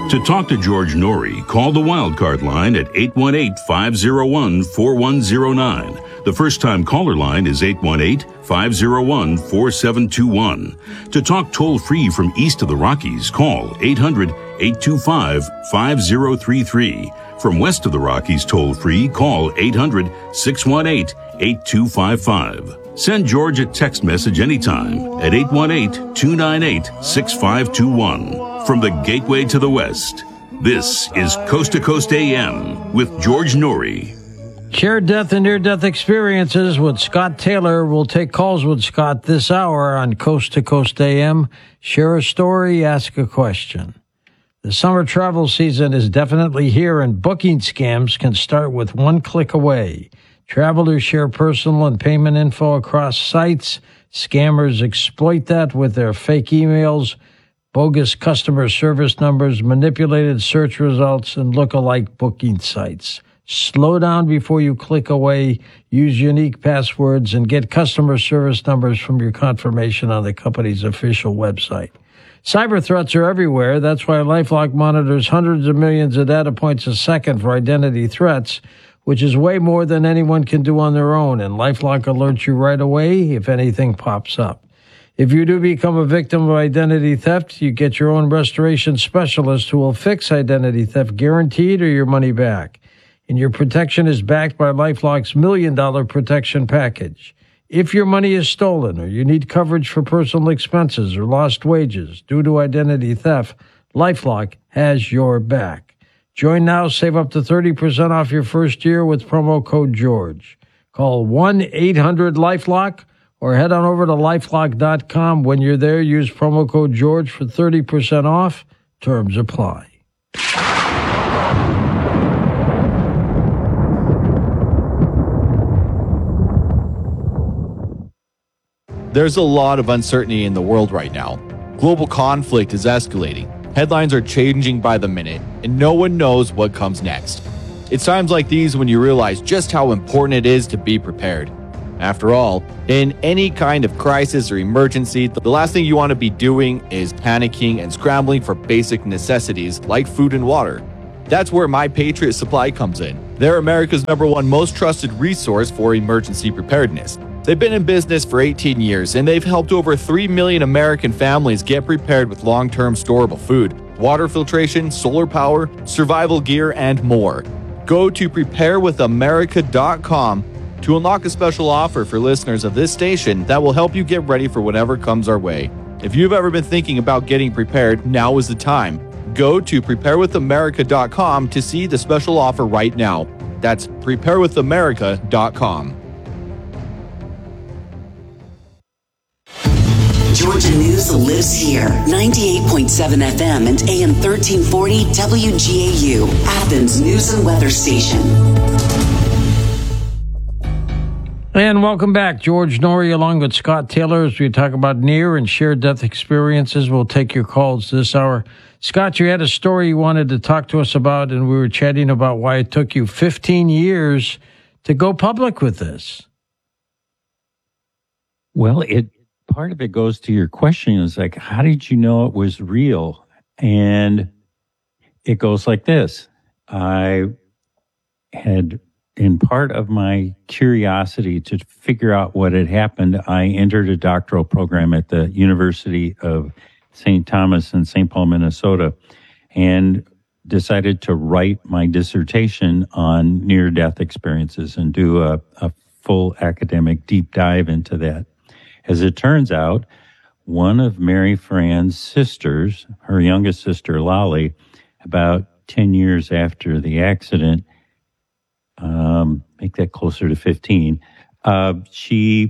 To talk to George Norrie, call the Wildcard line at 818-501-4109. The first-time caller line is 818-501-4721. To talk toll-free from east of the Rockies, call 800-825-5033. From west of the Rockies toll-free, call 800-618-8255. Send George a text message anytime at 818-298-6521. From the Gateway to the West, this is Coast to Coast AM with George Norrie. Share death and near-death experiences with Scott Taylor. We'll take calls with Scott this hour on Coast to Coast AM. Share a story, ask a question. The summer travel season is definitely here, and booking scams can start with one click away. Travelers share personal and payment info across sites. Scammers exploit that with their fake emails, bogus customer service numbers, manipulated search results, and look-alike booking sites. Slow down before you click away. Use unique passwords and get customer service numbers from your confirmation on the company's official website. Cyber threats are everywhere. That's why LifeLock monitors hundreds of millions of data points a second for identity threats, which is way more than anyone can do on their own, and LifeLock alerts you right away if anything pops up. If you do become a victim of identity theft, you get your own restoration specialist who will fix identity theft guaranteed or your money back. And your protection is backed by LifeLock's $1 million protection package. If your money is stolen or you need coverage for personal expenses or lost wages due to identity theft, LifeLock has your back. Join now, save up to 30% off your first year with promo code George. Call 1-800-LifeLock or head on over to LifeLock.com. When you're there, use promo code George for 30% off. Terms apply. There's a lot of uncertainty in the world right now. Global conflict is escalating. Headlines are changing by the minute, and no one knows what comes next. It's times like these when you realize just how important it is to be prepared. After all, in any kind of crisis or emergency, the last thing you want to be doing is panicking and scrambling for basic necessities like food and water. That's where My Patriot Supply comes in. They're America's #1 most trusted resource for emergency preparedness. They've been in business for 18 years, and they've helped over 3 million American families get prepared with long-term storable food, water filtration, solar power, survival gear, and more. Go to preparewithamerica.com to unlock a special offer for listeners of this station that will help you get ready for whatever comes our way. If you've ever been thinking about getting prepared, now is the time. Go to preparewithamerica.com to see the special offer right now. That's preparewithamerica.com. Georgia News lives here. 98.7 FM and AM 1340 WGAU, Athens News and Weather Station. And welcome back. George Norrie along with Scott Taylor as we talk about near and shared death experiences. We'll take your calls this hour. Scott, you had a story you wanted to talk to us about, and we were chatting about why it took you 15 years to go public with this. Well, part of it goes to your question is like, how did you know it was real? And it goes like this. I had, in part of my curiosity to figure out what had happened, I entered a doctoral program at the University of St. Thomas in St. Paul, Minnesota, and decided to write my dissertation on near-death experiences and do a full academic deep dive into that. As it turns out, one of Mary Fran's sisters, her youngest sister, Lolly, about 10 years after the accident, make that closer to 15, she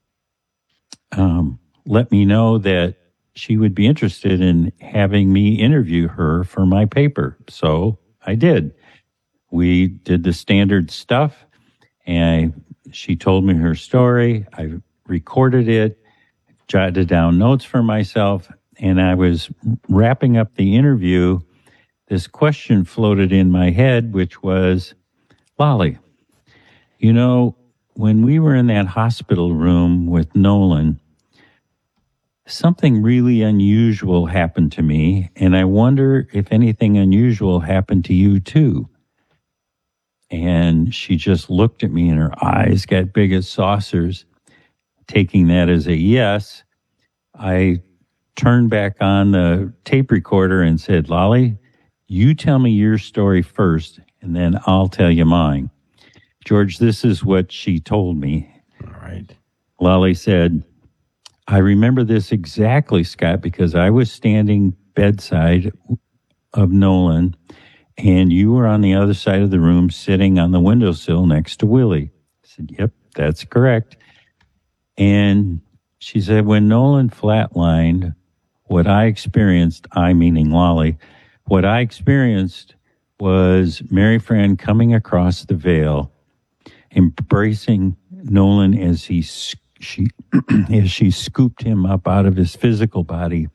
let me know that she would be interested in having me interview her for my paper. So I did. We did the standard stuff, and she told me her story. I recorded it, jotted down notes for myself, and I was wrapping up the interview. This question floated in my head, which was, Lolly, you know, when we were in that hospital room with Nolan, something really unusual happened to me, and I wonder if anything unusual happened to you too. And she just looked at me and her eyes got big as saucers. Taking that as a yes, I turned back on the tape recorder and said, Lolly, you tell me your story first, and then I'll tell you mine. George, this is what she told me. All right. Lolly said, I remember this exactly, Scott, because I was standing bedside of Nolan, and you were on the other side of the room sitting on the windowsill next to Willie. I said, yep, that's correct. And she said, when Nolan flatlined, what I experienced, I meaning Lolly, what I experienced was Mary Fran coming across the veil, embracing Nolan as she scooped him up out of his physical body.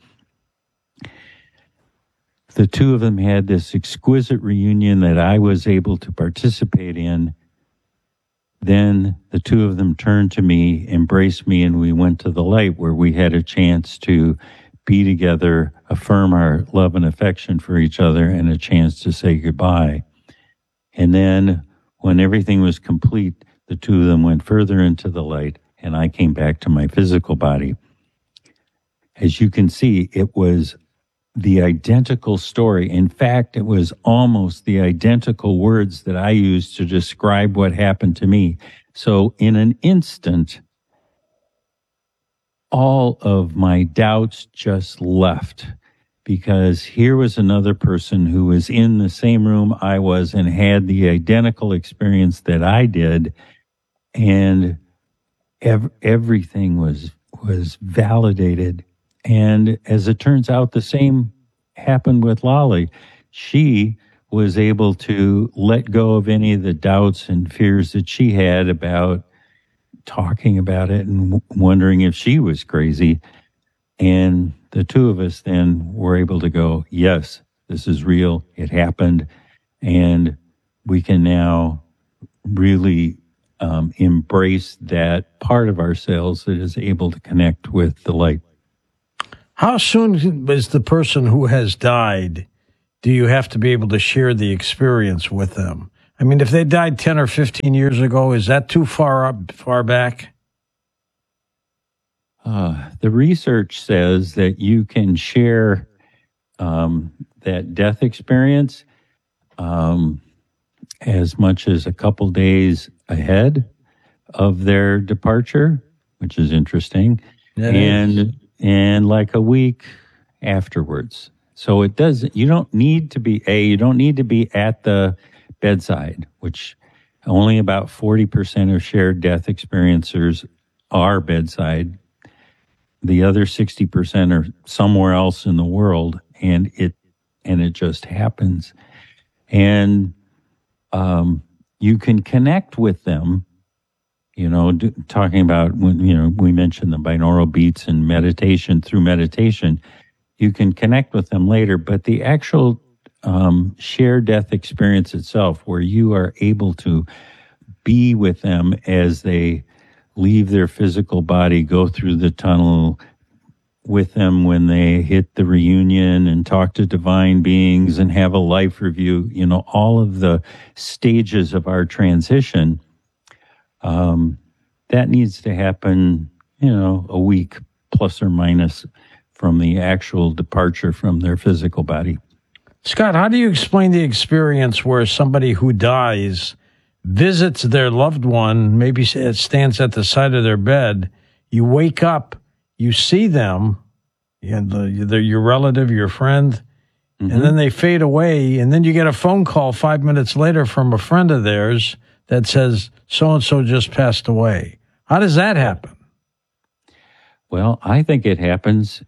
The two of them had this exquisite reunion that I was able to participate in. Then the two of them turned to me, embraced me, and we went to the light where we had a chance to be together, affirm our love and affection for each other, and a chance to say goodbye. And then when everything was complete, the two of them went further into the light, and I came back to my physical body. As you can see, it was the identical story. In fact, it was almost the identical words that I used to describe what happened to me. So in an instant, all of my doubts just left, because here was another person who was in the same room I was and had the identical experience that I did. And everything was validated. And as it turns out, the same happened with Lolly. She was able to let go of any of the doubts and fears that she had about talking about it and wondering if she was crazy. And the two of us then were able to go, yes, this is real. It happened. And we can now really embrace that part of ourselves that is able to connect with the light. How soon is the person who has died, do you have to be able to share the experience with them? I mean, if they died 10 or 15 years ago, is that too far back? The research says that you can share that death experience as much as a couple days ahead of their departure, which is interesting, and like a week afterwards. So it doesn't. You don't need to be at the bedside, which only about 40% of shared death experiencers are bedside. The other 60% are somewhere else in the world, and it just happens. And you can connect with them, talking about when, we mentioned the binaural beats and meditation. Through meditation, you can connect with them later, but the actual shared death experience itself, where you are able to be with them as they leave their physical body, go through the tunnel with them when they hit the reunion and talk to divine beings and have a life review, all of the stages of our transition, that needs to happen, a week plus or minus from the actual departure from their physical body. Scott, how do you explain the experience where somebody who dies visits their loved one, maybe it stands at the side of their bed, you wake up, you see them, and they're your relative, your friend, and then they fade away, and then you get a phone call 5 minutes later from a friend of theirs that says, so-and-so just passed away. How does that happen? Well, I think it happens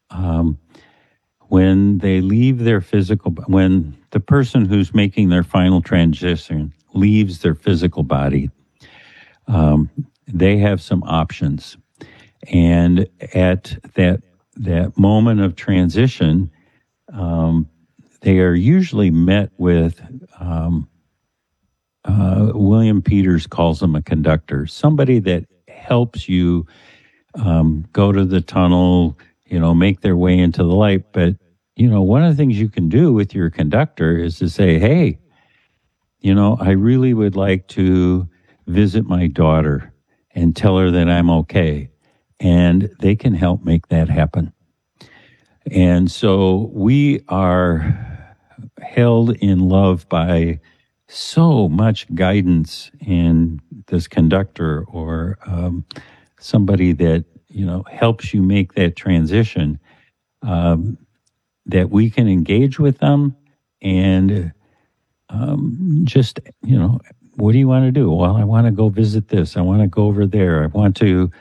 when they leave their physical, when the person who's making their final transition leaves their physical body, they have some options. And at that moment of transition, they are usually met with, William Peters calls them a conductor, somebody that helps you go to the tunnel, make their way into the light. But, one of the things you can do with your conductor is to say, hey, I really would like to visit my daughter and tell her that I'm okay. And they can help make that happen. And so we are held in love by so much guidance in this conductor or somebody that, helps you make that transition, that we can engage with them and just, what do you want to do? Well, I want to go visit this. I want to go over there. I want to,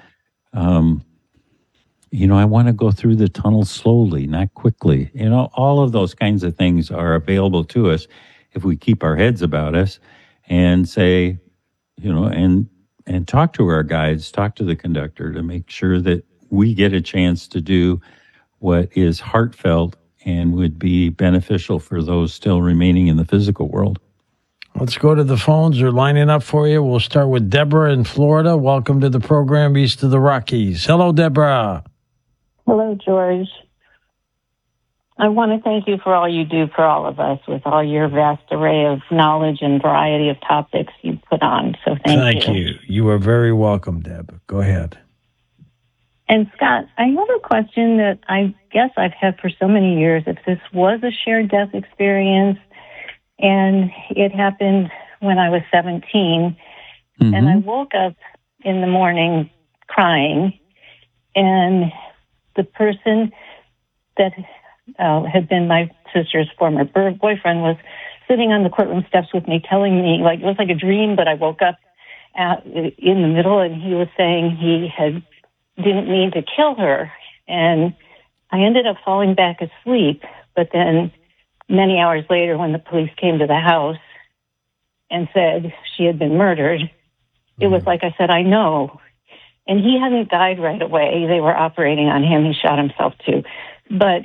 I want to go through the tunnel slowly, not quickly. All of those kinds of things are available to us if we keep our heads about us and say, and talk to our guides, talk to the conductor to make sure that we get a chance to do what is heartfelt and would be beneficial for those still remaining in the physical world. Let's go to the phones. They're lining up for you. We'll start with Deborah in Florida. Welcome to the program East of the Rockies. Hello, Deborah. Hello, George. I want to thank you for all you do for all of us with all your vast array of knowledge and variety of topics you put on. So thank you. Thank you. You are very welcome, Deb. Go ahead. And Scott, I have a question that I guess I've had for so many years. If this was a shared death experience and it happened when I was 17, and I woke up in the morning crying, and the person that had been my sister's former boyfriend was sitting on the courtroom steps with me, telling me, it was like a dream, but I woke up in the middle, and he was saying he didn't mean to kill her. And I ended up falling back asleep, but then many hours later, when the police came to the house and said she had been murdered, it was like I said, I know. And he hadn't died right away. They were operating on him. He shot himself too. But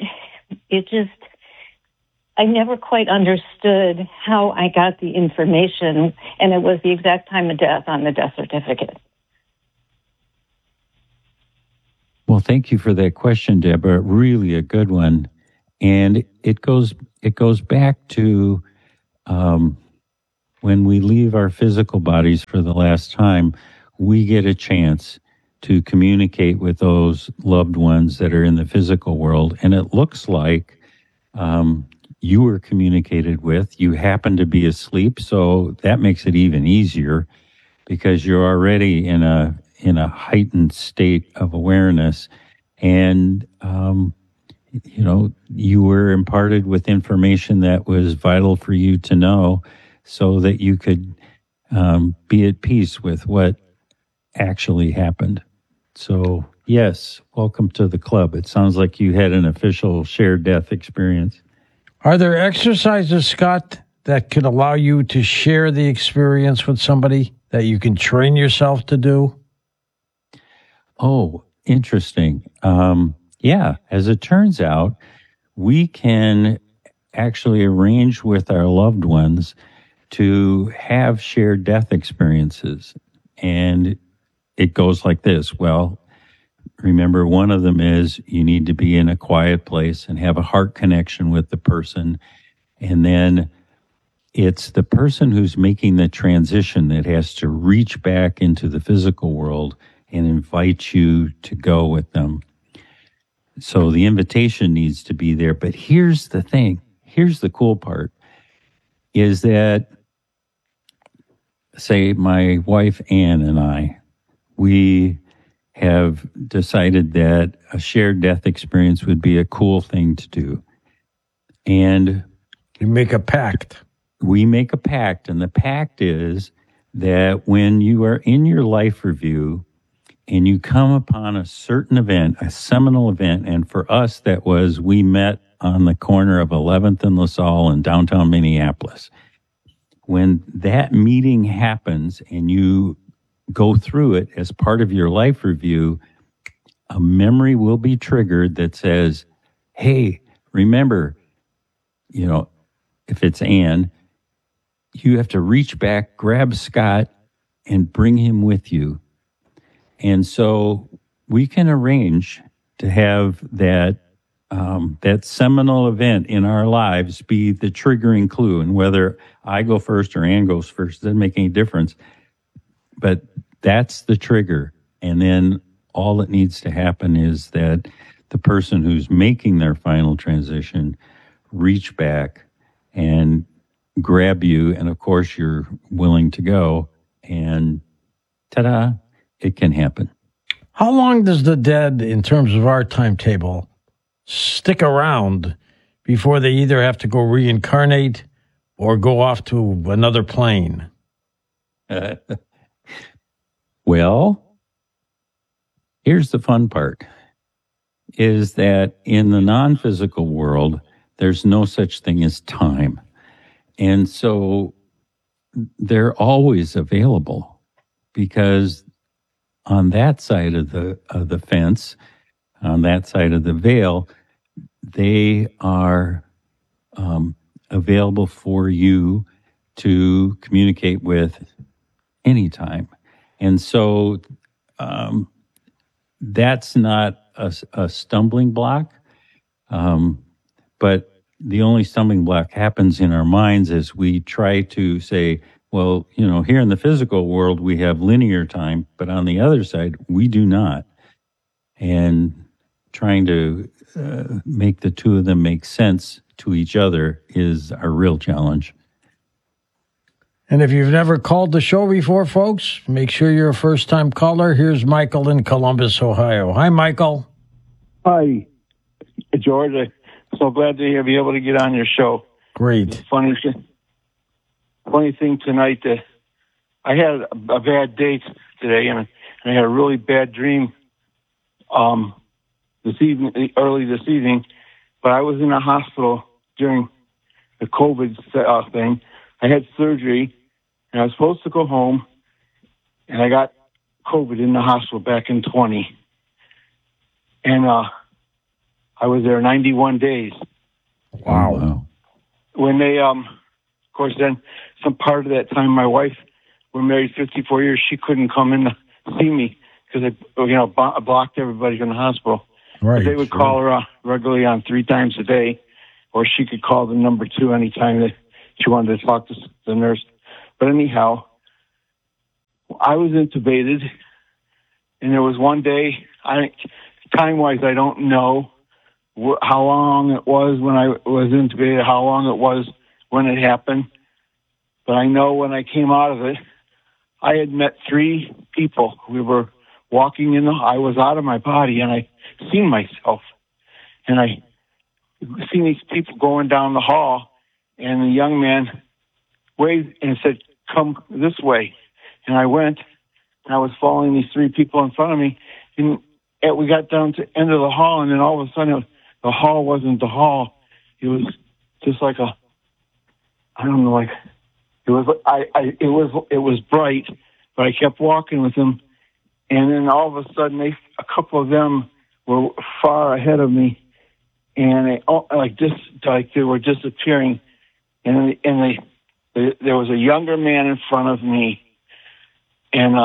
I never quite understood how I got the information, and it was the exact time of death on the death certificate. Well, thank you for that question, Deborah. Really a good one. And it goes back to when we leave our physical bodies for the last time, we get a chance to communicate with those loved ones that are in the physical world. And it looks like you were communicated with. You happen to be asleep, so that makes it even easier because you're already in a heightened state of awareness. And, you were imparted with information that was vital for you to know so that you could be at peace with what actually happened. So, yes, welcome to the club. It sounds like you had an official shared death experience. Are there exercises, Scott, that could allow you to share the experience with somebody that you can train yourself to do? Oh, interesting. Yeah, as it turns out, we can actually arrange with our loved ones to have shared death experiences. And it goes like this. Well, remember, one of them is you need to be in a quiet place and have a heart connection with the person. And then it's the person who's making the transition that has to reach back into the physical world and invite you to go with them. So the invitation needs to be there. But here's the thing. Here's the cool part is that, say, my wife, Ann, and I, we have decided that a shared death experience would be a cool thing to do. And you make a pact. We make a pact, and the pact is that when you are in your life review and you come upon a certain event, a seminal event, and for us that was we met on the corner of 11th and LaSalle in downtown Minneapolis. When that meeting happens and you go through it as part of your life review, a memory will be triggered that says, hey, remember, if it's Ann, you have to reach back, grab Scott, and bring him with you. And so we can arrange to have that that seminal event in our lives be the triggering clue. And whether I go first or Ann goes first doesn't make any difference. But that's the trigger. And then all that needs to happen is that the person who's making their final transition reach back and grab you. And of course, you're willing to go. And ta-da, it can happen. How long does the dead, in terms of our timetable, stick around before they either have to go reincarnate or go off to another plane? Well, here's the fun part, is that in the non-physical world, there's no such thing as time. And so they're always available, because on that side of the fence, on that side of the veil, they are available for you to communicate with anytime. And so that's not a stumbling block, but the only stumbling block happens in our minds as we try to say, well, you know, here in the physical world, we have linear time, but on the other side, we do not. And trying to make the two of them make sense to each other is our real challenge. And if you've never called the show before, folks, make sure you're a first-time caller. Here's Michael in Columbus, Ohio. Hi, Michael. Hi, George. I'm so glad to be able to get on your show. Great. Funny thing tonight, I had a bad day today, and I had a really bad dream early this evening. But I was in a hospital during the COVID thing. I had surgery, and I was supposed to go home, and I got COVID in the hospital back in 20. And I was there 91 days. Wow. When they, of course, then some part of that time, my wife, we're married 54 years, she couldn't come in to see me because they, blocked everybody from the hospital. Right. But they would call her regularly on 3 times a day, or she could call the number 2 anytime that she wanted to talk to the nurse. But anyhow, I was intubated, and there was one day, time-wise, I don't know how long it was when I was intubated, how long it was when it happened. But I know when I came out of it, I had met 3 people. We were walking I was out of my body, and I seen myself. And I seen these people going down the hall, and the young man waved and said, "Come this way." And I went, and I was following these 3 people in front of me. And we got down to the end of the hall, and then all of a sudden, the hall wasn't the hall. It was just like it was bright, but I kept walking with them. And then all of a sudden, a couple of them were far ahead of me, and they were disappearing. And there was a younger man in front of me, and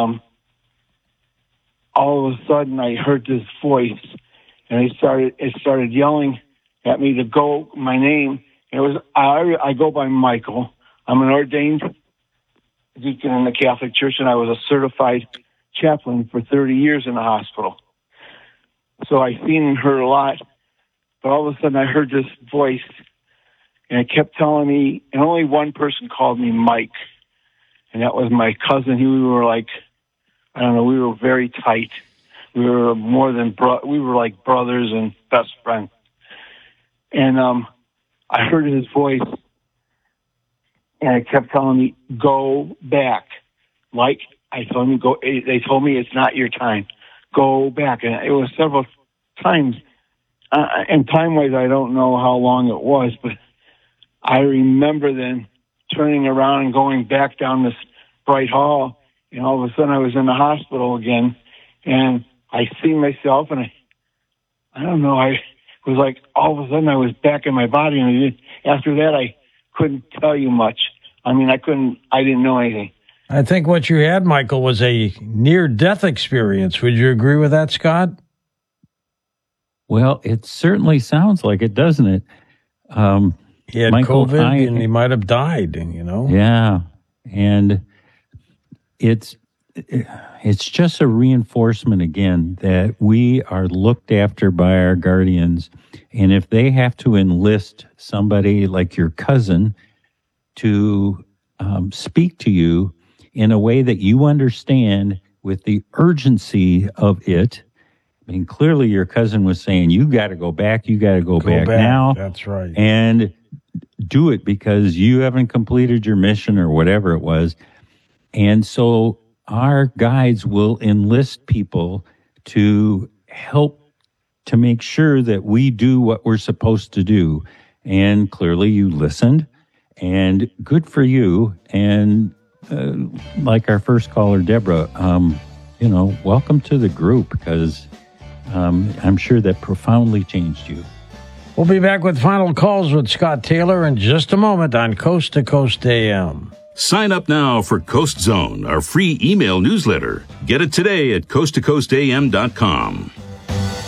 all of a sudden I heard this voice, and it started yelling at me to go my name. It was I go by Michael. I'm an ordained deacon in the Catholic Church, and I was a certified chaplain for 30 years in the hospital. So I seen and heard a lot, but all of a sudden I heard this voice, and it kept telling me, and only one person called me Mike, and that was my cousin. We were like, I don't know, we were very tight. We were more than we were like brothers and best friends. And I heard his voice, and it kept telling me, "Go back." Like I told him, go. They told me it's not your time. Go back, and it was several times. And time-wise, I don't know how long it was, but I remember then turning around and going back down this bright hall, and all of a sudden I was in the hospital again, and I see myself, and I don't know, I was like, all of a sudden I was back in my body, and after that I couldn't tell you much. I mean, I didn't know anything. I think what you had, Michael, was a near-death experience. Would you agree with that, Scott? Well, it certainly sounds like it, doesn't it? He had Michael, COVID and he might have died, Yeah. And it's just a reinforcement again that we are looked after by our guardians. And if they have to enlist somebody like your cousin to speak to you in a way that you understand with the urgency of it, I mean, clearly your cousin was saying, you got to go back. You got to go back now. That's right. And do it because you haven't completed your mission or whatever it was. And so our guides will enlist people to help to make sure that we do what we're supposed to do. And clearly you listened, and good for you. And like our first caller, Deborah, welcome to the group, because I'm sure that profoundly changed you. We'll be back with final calls with Scott Taylor in just a moment on Coast to Coast AM. Sign up now for Coast Zone, our free email newsletter. Get it today at coasttocoastam.com.